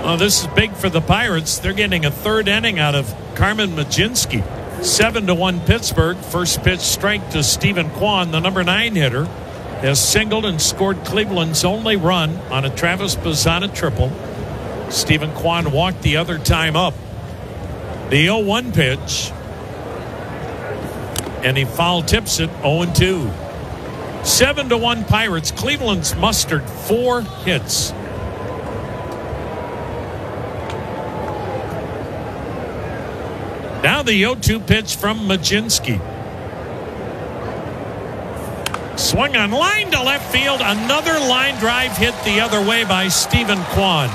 Well, this is big for the Pirates. They're getting a third inning out of Carmen Mlodzinski. 7-1 Pittsburgh. First pitch strike to Stephen Kwan, the number 9 hitter, has singled and scored Cleveland's only run on a Travis Bazzana triple. Stephen Kwan walked the other time up. The 0-1 pitch, and he foul tips it 0-2. 7-1 Pirates. Cleveland's mustered 4 hits. Now the 0-2 pitch from Mlodzinski. Swung on line to left field. Another line drive hit the other way by Stephen Kwan.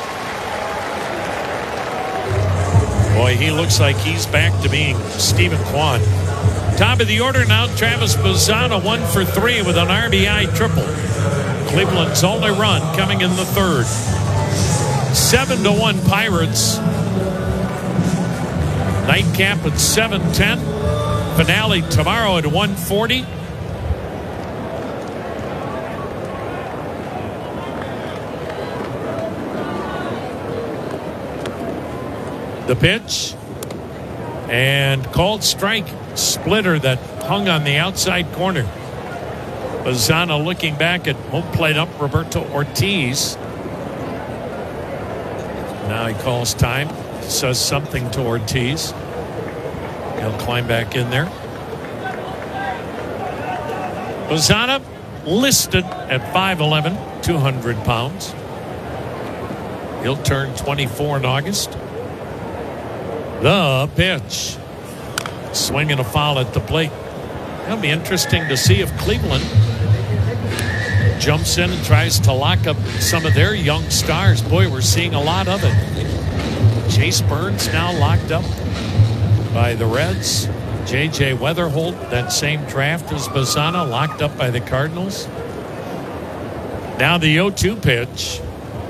Boy, he looks like he's back to being Stephen Kwan. Top of the order now, Travis Bazzana 1 for 3 with an RBI triple. Cleveland's only run coming in the third. 7-1 Pirates. Nightcap at 7:10. Finale tomorrow at 1:40. The pitch. And called strike. Splitter that hung on the outside corner. Bazzana looking back at home plate up Roberto Ortiz. Now he calls time. Says something to Ortiz. He'll climb back in there. Bazzana listed at 5'11", 200 pounds. He'll turn 24 in August. The pitch. Swing and a foul at the plate. It'll be interesting to see if Cleveland jumps in and tries to lock up some of their young stars. Boy, we're seeing a lot of it. Chase Burns now locked up by the Reds. J.J. Weatherholt, that same draft as Bazzana, locked up by the Cardinals. Now the 0-2 pitch.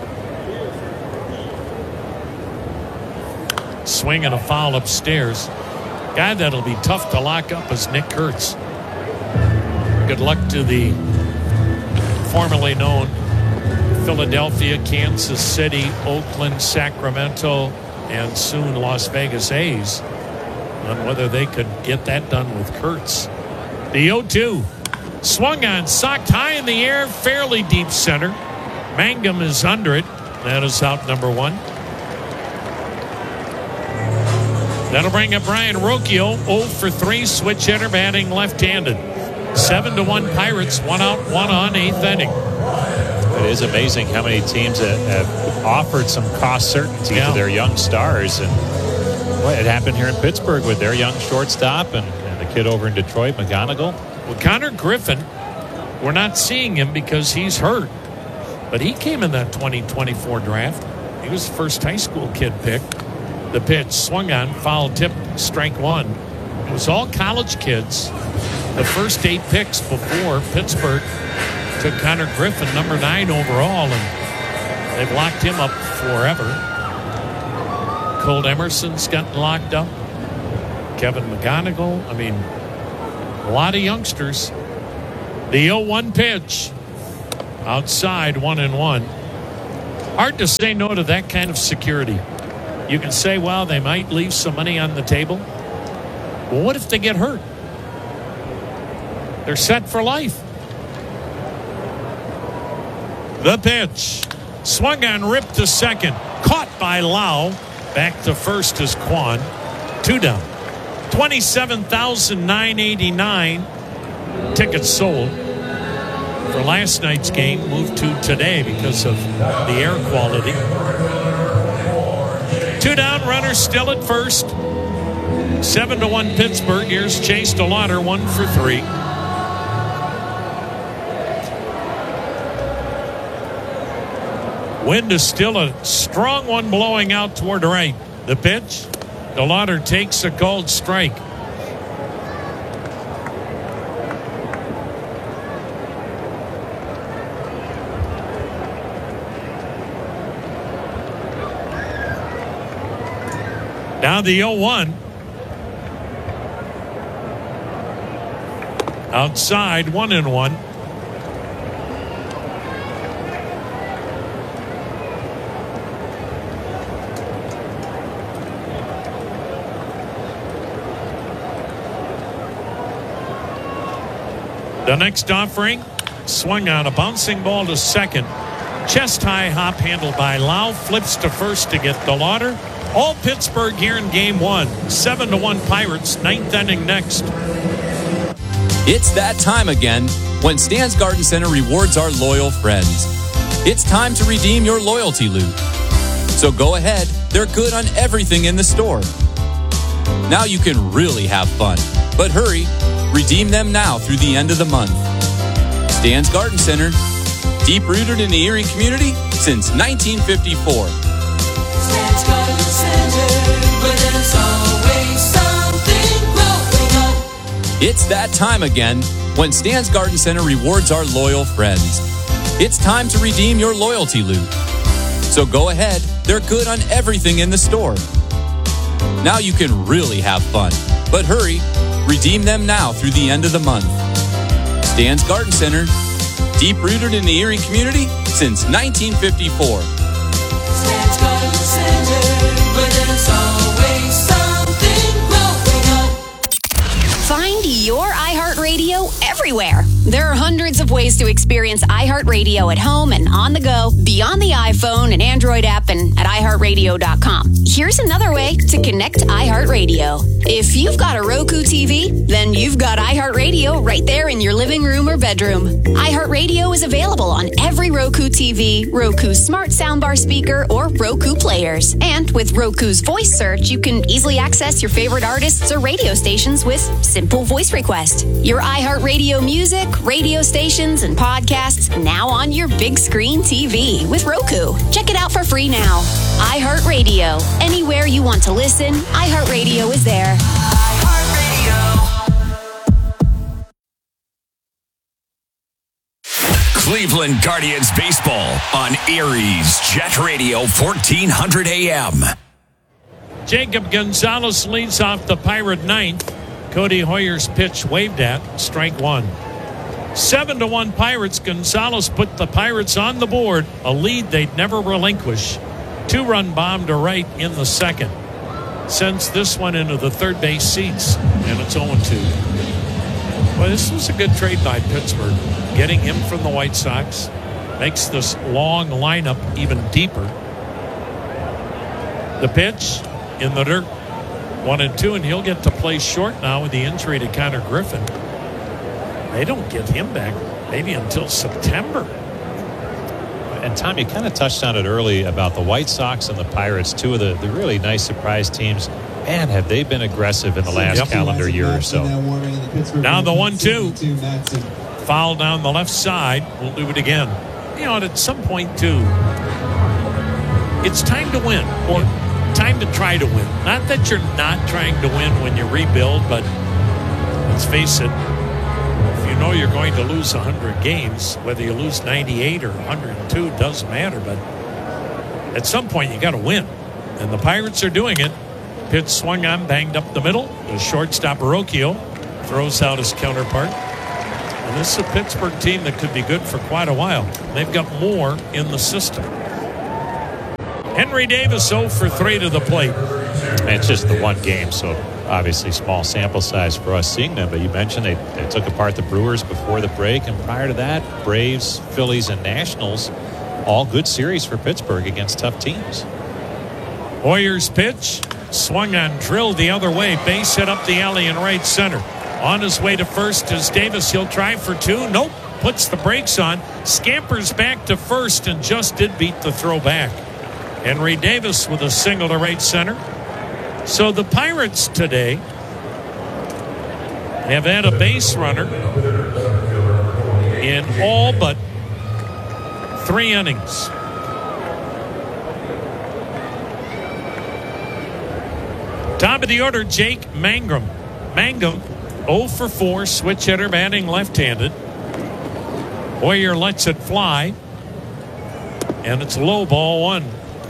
Swing and a foul upstairs. Guy that'll be tough to lock up is Nick Kurtz. Good luck to the formerly known Philadelphia, Kansas City, Oakland, Sacramento, and soon Las Vegas A's on whether they could get that done with Kurtz. The 0-2. Swung on, socked high in the air, fairly deep center. Mangum is under it. That is out number 1. That'll bring up Brian Rocchio, 0 for 3, switch hitter, batting left-handed. 7-1 Pirates, 1 out, 1 on, 8th inning. It is amazing how many teams have offered some cost certainty to their young stars. And boy, it happened here in Pittsburgh with their young shortstop and the kid over in Detroit, McGonigal. Well, Connor Griffin, we're not seeing him because he's hurt. But he came in that 2024 draft. He was the first high school kid picked. The pitch swung on, foul tip, strike 1. It was all college kids. The first 8 picks before Pittsburgh took Connor Griffin, number 9 overall, and they've locked him up forever. Colt Emerson's gotten locked up. Kevin McGonigal. I mean, a lot of youngsters. The 0-1 pitch. Outside, 1-1. Hard to say no to that kind of security. You can say, well, they might leave some money on the table. Well, what if they get hurt? They're set for life. The pitch. Swung on, ripped to second. Caught by Lau. Back to first is Kwan. 2 down. 27,989 tickets sold for last night's game. Moved to today because of the air quality. 2 down, runner still at first. 7-1 Pittsburgh. Here's Chase DeLauder, 1 for 3. Wind is still a strong one blowing out toward the right. The pitch. DeLauder takes a called strike. Now the 0-1. Outside, 1-1. The next offering, swung on a bouncing ball to second. Chest high hop handled by Lau, flips to first to get the Lauder. All Pittsburgh here in game one. 7-1 Pirates, ninth inning next. It's that time again when Stan's Garden Center rewards our loyal friends. It's time to redeem your loyalty loot. So go ahead, they're good on everything in the store. Now you can really have fun. But hurry, redeem them now through the end of the month. Stan's Garden Center, deep rooted in the Erie community since 1954. Stan's Garden Center, where there's always something growing up. It's that time again when Stan's Garden Center rewards our loyal friends. It's time to redeem your loyalty loot. So go ahead, they're good on everything in the store. Now you can really have fun. But hurry, redeem them now through the end of the month. Stan's Garden Center, deep rooted in the Erie community since 1954. Stan's Garden Center, where there's always something growing up. Find your iHeartRadio everywhere. There are hundreds of ways to experience iHeartRadio at home and on the go, beyond the iPhone and Android app and at iHeartRadio.com. Here's another way to connect to iHeartRadio. If you've got a Roku TV, then you've got iHeartRadio right there in your living room or bedroom. iHeartRadio is available on every Roku TV, Roku Smart Soundbar speaker, or Roku players. And with Roku's voice search, you can easily access your favorite artists or radio stations with simple voice request. Your iHeartRadio music, radio stations, and podcasts now on your big screen TV with Roku. Check it out for free now. iHeartRadio. Anywhere you want to listen, iHeartRadio is there. Cleveland Guardians baseball on Erie's Jet Radio 1400 AM. Jacob Gonzalez leads off the Pirate ninth. Cody Hoyer's pitch waved at, strike one. 7-1 Pirates. Gonzalez put the Pirates on the board, a lead they'd never relinquish. 2-run bomb to right in the second. Sends this one into the third base seats, and it's 0-2. Well, this was a good trade by Pittsburgh. Getting him from the White Sox makes this long lineup even deeper. The pitch in the dirt. 1-2, and he'll get to play short now with the injury to Connor Griffin. They don't get him back maybe until September. And Tom, you kind of touched on it early about the White Sox and the Pirates, two of the really nice surprise teams. Man, have they been aggressive in the last calendar year or so. Now the 1-2. Foul down the left side. We'll do it again. You know, at some point, too, it's time to win, or time to try to win. Not that you're not trying to win when you rebuild, but let's face it, if you know you're going to lose 100 games, whether you lose 98 or 102, doesn't matter. But at some point, you got to win. And the Pirates are doing it. Pitch swung on, banged up the middle. The shortstop, Rocchio, throws out his counterpart. And this is a Pittsburgh team that could be good for quite a while. They've got more in the system. Henry Davis 0 for 3 to the plate. And it's just the one game, so obviously small sample size for us seeing them. But you mentioned they took apart the Brewers before the break, and prior to that, Braves, Phillies, and Nationals, all good series for Pittsburgh against tough teams. Hoyer's pitch, swung on, drilled the other way, base hit up the alley in right center. On his way to first is Davis. He'll try for 2. Nope. Puts the brakes on. Scampers back to first and just did beat the throw back. Henry Davis with a single to right center. So the Pirates today have had a base runner in all but 3 innings. Top of the order, Jake Mangum. Mangum 0 for 4, switch hitter, batting left-handed. Hoyer lets it fly, and it's low, ball 1.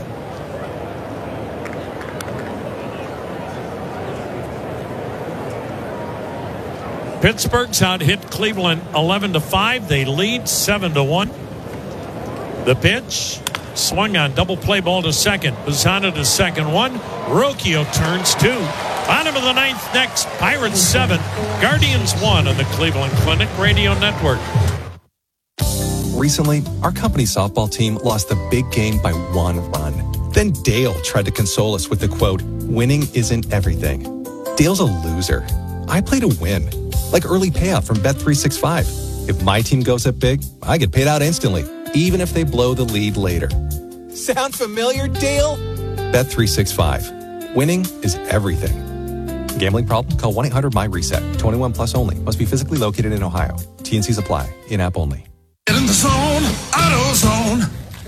Pittsburgh's out hit Cleveland 11-5. They lead 7-1. The pitch swung on, double play ball to second. Bazzana to second 1. Rocchio turns 2. Bottom of the ninth next. Pirates 7, Guardians 1 on the Cleveland Clinic Radio Network. Recently, our company softball team lost a big game by 1 run. Then Dale tried to console us with the quote, "Winning isn't everything." Dale's a loser. I play to win, like early payout from Bet365. If my team goes up big, I get paid out instantly, even if they blow the lead later. Sound familiar, Dale? Bet365. Winning is everything. Gambling problem? Call 1-800-MY-RESET. 21 plus only. Must be physically located in Ohio. T&Cs apply. In-app only. Get in the zone, AutoZone.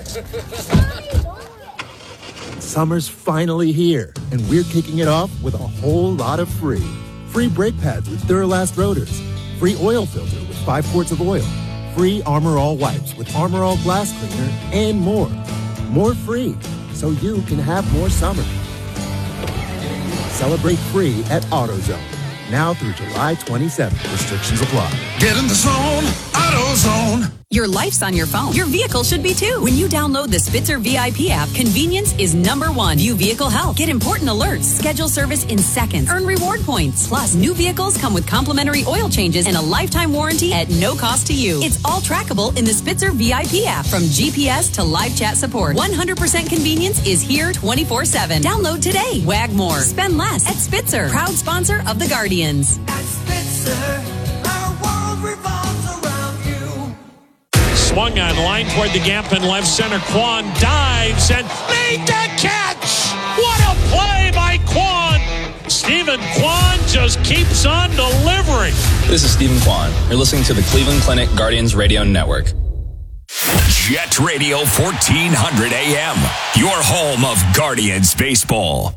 Summer's finally here, and we're kicking it off with a whole lot of free. Free brake pads with Duralast rotors. Free oil filter with 5 quarts of oil. Free Armor All wipes with Armor All glass cleaner, and more. More free, so you can have more summer. Celebrate free at AutoZone. Now through July 27th. Restrictions apply. Get in the zone, AutoZone. Your life's on your phone. Your vehicle should be too. When you download the Spitzer VIP app, convenience is #1. View vehicle health. Get important alerts. Schedule service in seconds. Earn reward points. Plus, new vehicles come with complimentary oil changes and a lifetime warranty at no cost to you. It's all trackable in the Spitzer VIP app. From GPS to live chat support, 100% convenience is here 24/7. Download today. Wag more. Spend less at Spitzer. Proud sponsor of the Guardians. At Spitzer, our world revolves around you. Swung on line toward the gap in left center. Quan dives and made the catch. What a play by Quan. Stephen Quan just keeps on delivering. This is Stephen Quan. You're listening to the Cleveland Clinic Guardians Radio Network. Jet Radio 1400 AM, your home of Guardians baseball.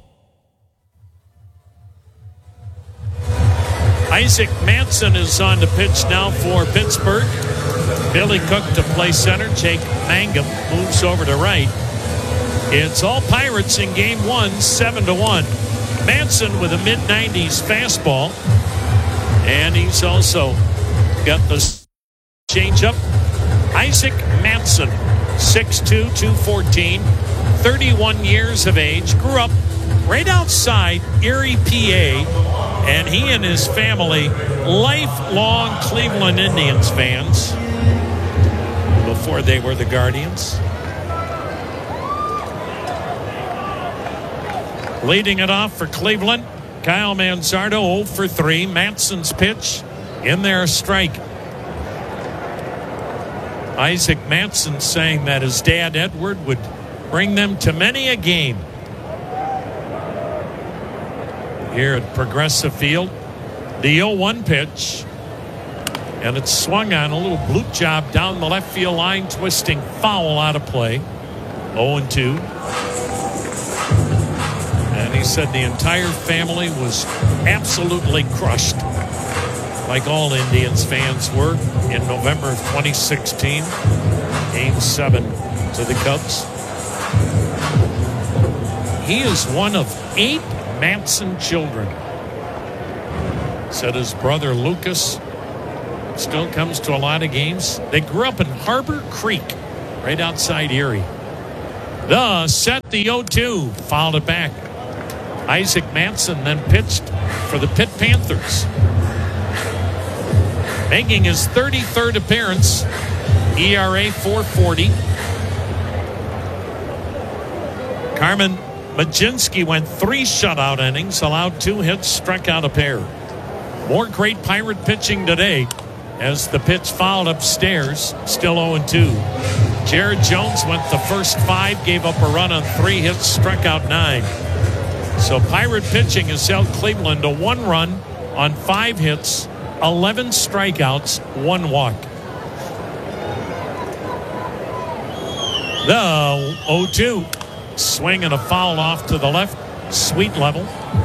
Isaac Manson is on the pitch now for Pittsburgh. Billy Cook to play center. Jake Mangum moves over to right. It's all Pirates in game 1, 7-1. Manson with a mid-90s fastball. And he's also got the changeup. Isaac Manson, 6'2", 214, 31 years of age. Grew up right outside Erie, PA. And he and his family, lifelong Cleveland Indians fans before they were the Guardians. Leading it off for Cleveland, Kyle Manzardo, 0 for 3. Manson's pitch in there, a strike. Isaac Manson saying that his dad, Edward, would bring them to many a game. Here at Progressive Field, the 0-1 pitch, and it's swung on. A little bloop job down the left field line, twisting foul out of play. 0-2. And he said the entire family was absolutely crushed, like all Indians fans were in November of 2016, Game 7 to the Cubs. He is one of 8 Manson children. Said his brother Lucas still comes to a lot of games. They grew up in Harbor Creek, right outside Erie. The set, the 0-2, fouled it back. Isaac Manson then pitched for the Pitt Panthers, making his 33rd appearance. ERA 4.40. Carmen Majinski went 3 shutout innings, allowed 2 hits, struck out a pair. More great Pirate pitching today as the pitch fouled upstairs, still 0-2. Jared Jones went the first 5, gave up a run on 3 hits, struck out 9. So Pirate pitching has held Cleveland to 1 run on 5 hits, 11 strikeouts, 1 walk. The 0-2. Swing and a foul off to the left. Sweet level.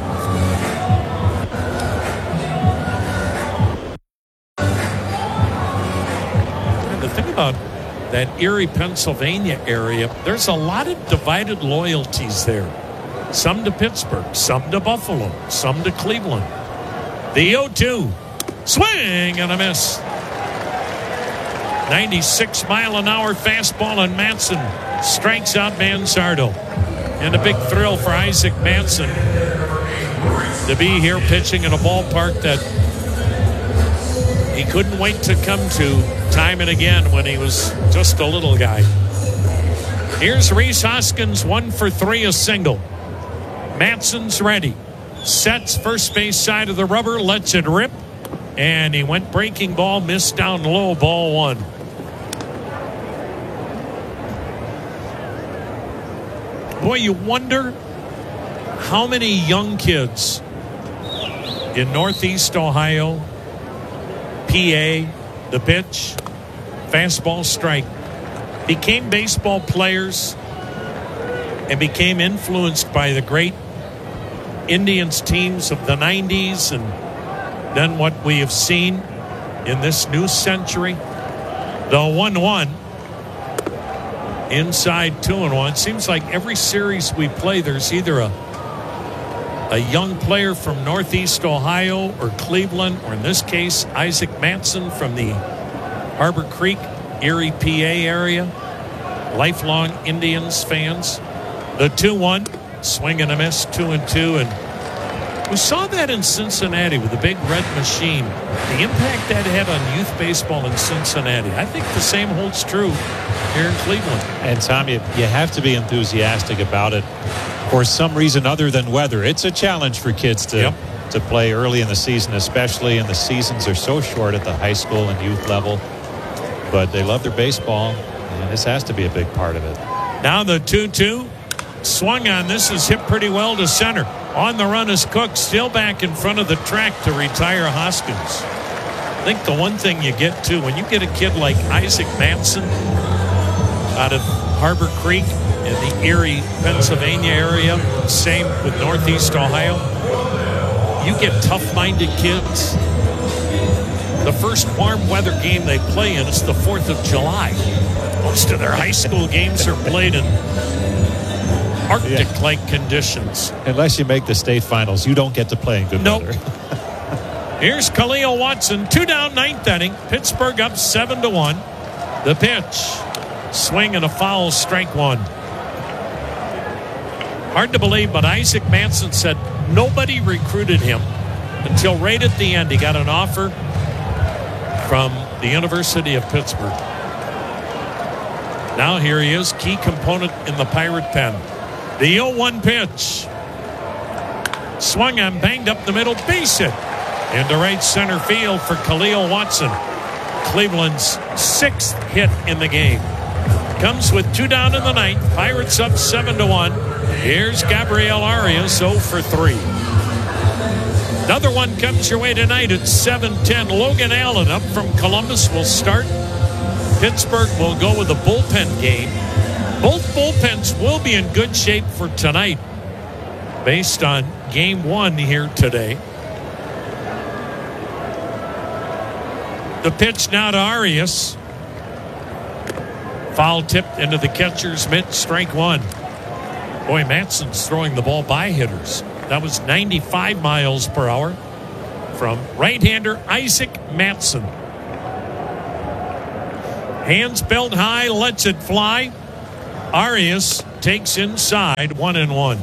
And the thing about that Erie, Pennsylvania area, there's a lot of divided loyalties there. Some to Pittsburgh, some to Buffalo, some to Cleveland. The 0-2. Swing and a miss. 96-mile-an-hour fastball, and Manson strikes out Manzardo. And a big thrill for Isaac Manson. to be here pitching in a ballpark that he couldn't wait to come to time and again when he was just a little guy. Here's Rhys Hoskins, 1 for 3, a single. Matson's ready. Sets first base side of the rubber, lets it rip. And he went breaking ball, missed down low, ball 1. Boy, you wonder how many young kids in Northeast Ohio, PA, the pitch, fastball, strike, became baseball players and became influenced by the great Indians teams of the 90s and then what we have seen in this new century. The 1-1 inside 2-1. Seems like every series we play there's either a young player from Northeast Ohio or Cleveland, or in this case Isaac Matson from the Harbor Creek, Erie, PA area. Lifelong Indians fans. The 2-1, swing and a miss, 2-2, and we saw that in Cincinnati with the big red machine. The impact that had on youth baseball in Cincinnati. I think the same holds true here in Cleveland. And Tom, you have to be enthusiastic about it for some reason other than weather. It's a challenge for kids to play early in the season, especially, and the seasons are so short at the high school and youth level. But they love their baseball, and this has to be a big part of it. Now the 2-2. Swung on. This is hit pretty well to center. On the run is Cook, still back in front of the track to retire Hoskins. I think the one thing you get to when you get a kid like Isaac Matson out of Harbor Creek in the Erie, Pennsylvania area, same with Northeast Ohio, you get tough-minded kids. The first warm weather game they play in is the 4th of July. Most of their high school games are played in Arctic-like conditions. Unless you make the state finals, you don't get to play in good weather. Here's Khalil Watson, 2 down, 9th inning. Pittsburgh up 7-1. The pitch, swing and a foul, strike 1. Hard to believe, but Isaac Matson said nobody recruited him until right at the end. He got an offer from the University of Pittsburgh. Now here he is, key component in the Pirate pen. The 0-1 pitch. Swung on, banged up the middle, base hit. Into right center field for Khalil Watson. Cleveland's 6th hit in the game. Comes with 2 down in the 9th. Pirates up 7-1. Here's Gabriel Arias, 0 for 3. Another one comes your way tonight at 7:10. Logan Allen up from Columbus will start. Pittsburgh will go with a bullpen game. Both bullpens will be in good shape for tonight based on game 1 here today. The pitch now to Arias. Foul tipped into the catcher's mitt, strike 1. Boy, Matson's throwing the ball by hitters. That was 95 miles per hour from right-hander Isaac Matson. Hands belt high, lets it fly. Arias takes inside, 1-1.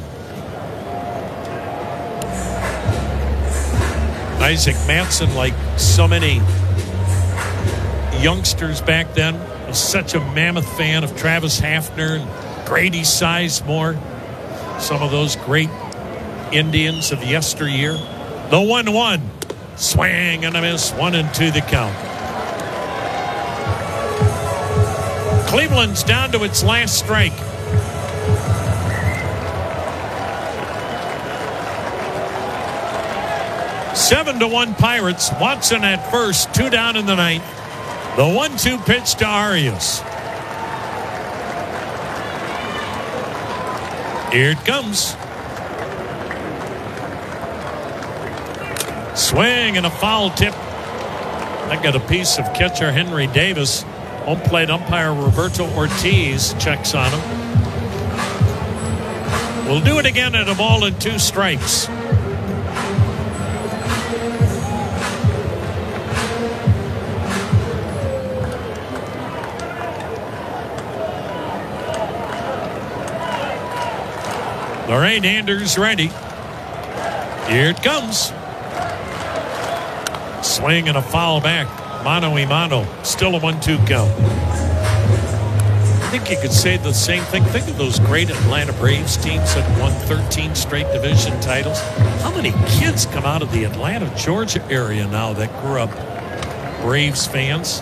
Isaac Matson, like so many youngsters back then, was such a mammoth fan of Travis Hafner and Grady Sizemore, some of those great Indians of yesteryear. The 1-1, swing and a miss, 1-2 the count. Cleveland's down to its last strike. Seven to 1 Pirates. Watson at first, 2 down in the 9th. The 1-2 pitch to Arias. Here it comes. Swing and a foul tip. I got a piece of catcher Henry Davis. Home plate umpire Roberto Ortiz checks on him. We'll do it again at a ball and 2 strikes. The right-hander's ready. Here it comes. Swing and a foul back. Mano-a-mano. Still a 1-2 count. I think you could say the same thing. Think of those great Atlanta Braves teams that won 13 straight division titles. How many kids come out of the Atlanta, Georgia area now that grew up Braves fans?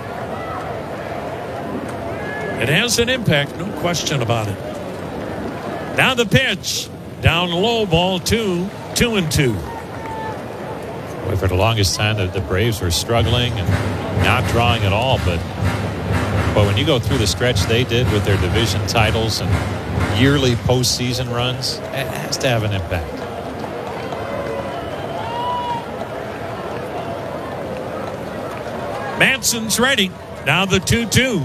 It has an impact, no question about it. Now the pitch. Down low, ball 2, 2-2. Boy, for the longest time, the Braves were struggling and not drawing at all. But when you go through the stretch they did with their division titles and yearly postseason runs, it has to have an impact. Manson's ready. Now the 2-2.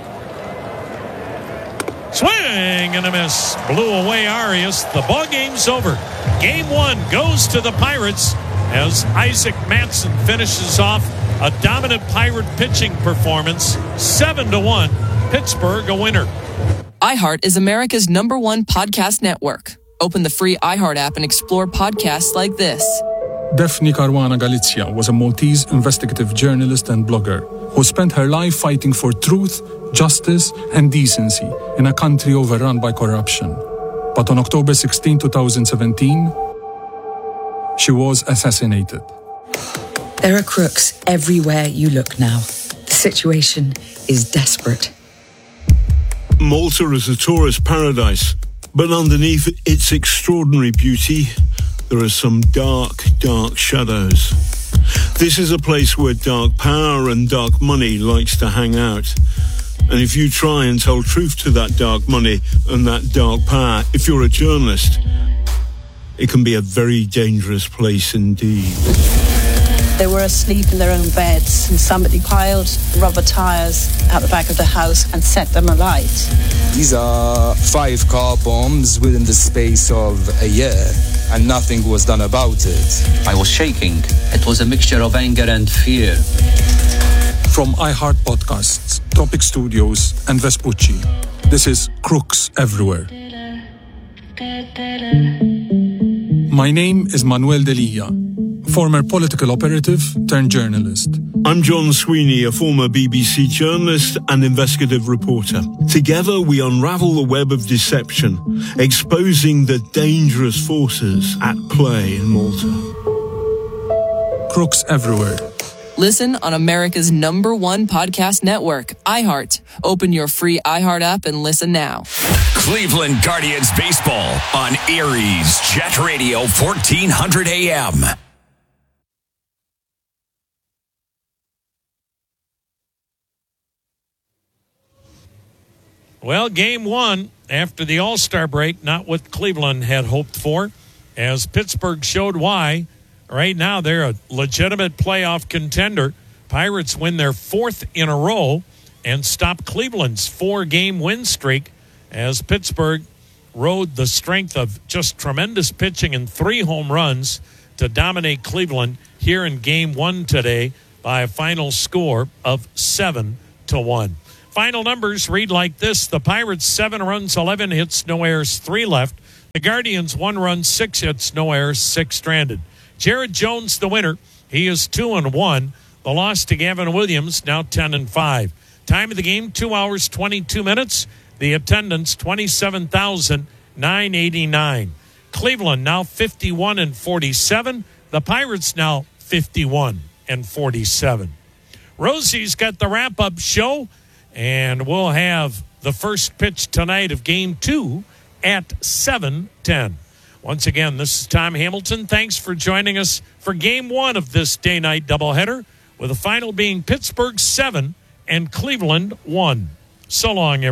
Swing and a miss. Blew away Arias. The ball game's over. Game 1 goes to the Pirates as Isaac Manson finishes off a dominant Pirate pitching performance. 7-1. Pittsburgh a winner. iHeart is America's #1 podcast network. Open the free iHeart app and explore podcasts like this. Daphne Caruana Galizia was a Maltese investigative journalist and blogger who spent her life fighting for truth, justice, and decency in a country overrun by corruption. But on October 16, 2017, she was assassinated. There are crooks everywhere you look now. The situation is desperate. Malta is a tourist paradise, but underneath its extraordinary beauty, there are some dark, dark shadows. This is a place where dark power and dark money likes to hang out. And if you try and tell truth to that dark money and that dark power, if you're a journalist, it can be a very dangerous place indeed. They were asleep in their own beds and somebody piled rubber tires out the back of the house and set them alight. These are 5 car bombs within the space of a year, and nothing was done about it. I was shaking. It was a mixture of anger and fear. From iHeart Podcasts, Topic Studios, and Vespucci, this is Crooks Everywhere. My name is Manuel Delia, former political operative turned journalist. I'm John Sweeney, a former BBC journalist and investigative reporter. Together we unravel the web of deception, exposing the dangerous forces at play in Malta. Crooks Everywhere. Listen on America's #1 podcast network, iHeart. Open your free iHeart app and listen now. Cleveland Guardians baseball on Aries Jet Radio 1400 AM. Well, game 1 after the All-Star break, not what Cleveland had hoped for, as Pittsburgh showed why. Right now, they're a legitimate playoff contender. Pirates win their 4th in a row and stop Cleveland's 4-game win streak as Pittsburgh rode the strength of just tremendous pitching and 3 home runs to dominate Cleveland here in game 1 today by a final score of 7-1. Final numbers read like this. The Pirates, 7 runs, 11 hits, no errors, 3 left. The Guardians, 1 run, 6 hits, no errors, 6 stranded. Jared Jones, the winner. He is 2-1. The loss to Gavin Williams, now 10-5. Time of the game, 2 hours, 22 minutes. The attendance, 27,989. Cleveland now 51-47. The Pirates now 51-47. Rosie's got the wrap-up show, and we'll have the first pitch tonight of Game 2 at 7:10. Once again, this is Tom Hamilton. Thanks for joining us for Game 1 of this day-night doubleheader, with the final being Pittsburgh 7 and Cleveland 1. So long, everyone.